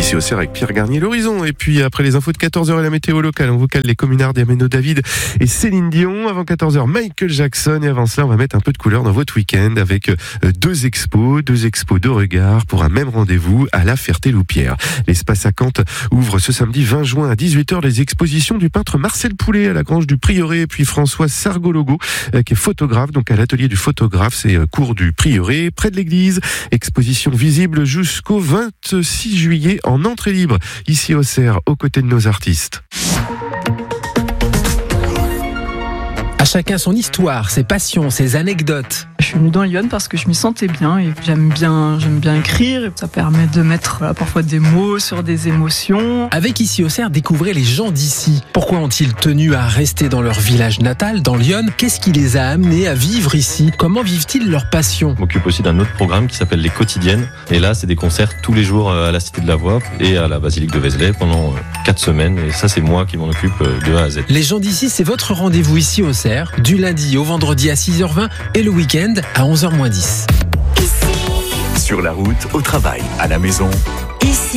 ici au Cerf avec Pierre Garnier l'Horizon. Et puis après les infos de 14h et la météo locale, on vous cale les communards d'Ameno David et Céline Dion. Avant 14h, Michael Jackson. Et avant cela, on va mettre un peu de couleur dans votre week-end avec deux expos de regard pour un même rendez-vous à la Ferté-Loupière. L'espace à Cantes ouvre ce samedi 20 juin à 18h les expositions du peintre Marcel Poulet à la Grange du Prieuré, et puis François Sargologo qui est photographe, donc à l'atelier du photographe, c'est cours du Prieuré près de l'église. Exposition visible jusqu'au 26 juillet en entrée libre ici au Cerf, aux côtés de nos artistes. À chacun son histoire, ses passions, ses anecdotes. Je suis venue dans Lyon parce que je m'y sentais bien et j'aime bien écrire. Ça permet de mettre parfois des mots sur des émotions. Avec ici au Cerf, découvrez les gens d'ici. Pourquoi ont-ils tenu à rester dans leur village natal, dans Lyon ? Qu'est-ce qui les a amenés à vivre ici ? Comment vivent-ils leur passion ? Je m'occupe aussi d'un autre programme qui s'appelle Les Quotidiennes. Et là, c'est des concerts tous les jours à la Cité de la Voix et à la Basilique de Vézelay pendant 4 semaines. Et ça, c'est moi qui m'en occupe de A à Z. Les gens d'ici, c'est votre rendez-vous ici au Cerf, du lundi au vendredi à 6h20 et le week-end à 11h moins 10. Sur la route, au travail, à la maison. Ici.